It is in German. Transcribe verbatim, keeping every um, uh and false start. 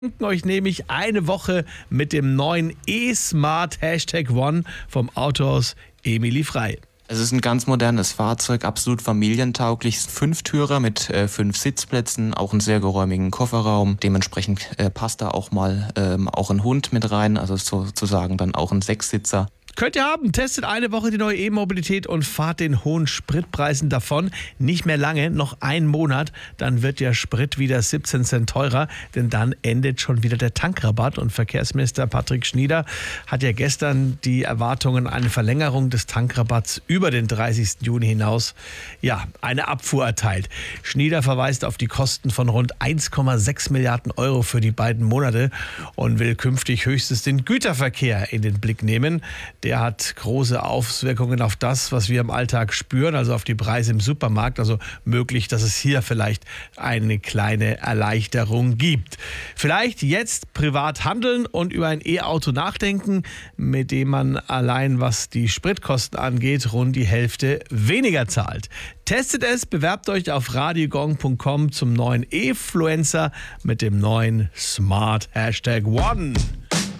Euch nehme ich eine Woche mit dem neuen E-Smart Hashtag One vom Autohaus Emily Frei. Es ist ein ganz modernes Fahrzeug, absolut familientauglich. Fünftürer mit äh, fünf Sitzplätzen, auch einen sehr geräumigen Kofferraum. Dementsprechend äh, passt da auch mal ähm, auch ein Hund mit rein, also sozusagen dann auch ein Sechssitzer. Könnt ihr haben. Testet eine Woche die neue E-Mobilität und fahrt den hohen Spritpreisen davon. Nicht mehr lange, noch ein Monat, dann wird der Sprit wieder siebzehn Cent teurer, denn dann endet schon wieder der Tankrabatt. Und Verkehrsminister Patrick Schnieder hat ja gestern die Erwartungen an eine Verlängerung des Tankrabatts über den dreißigsten Juni hinaus, ja, eine Abfuhr erteilt. Schnieder verweist auf die Kosten von rund eins Komma sechs Milliarden Euro für die beiden Monate und will künftig höchstens den Güterverkehr in den Blick nehmen. Der hat große Auswirkungen auf das, was wir im Alltag spüren, also auf die Preise im Supermarkt. Also möglich, dass es hier vielleicht eine kleine Erleichterung gibt. Vielleicht jetzt privat handeln und über ein E-Auto nachdenken, mit dem man allein, was die Spritkosten angeht, rund die Hälfte weniger zahlt. Testet es, bewerbt euch auf radiogong punkt com zum neuen E-Fluencer mit dem neuen Smart Hashtag One.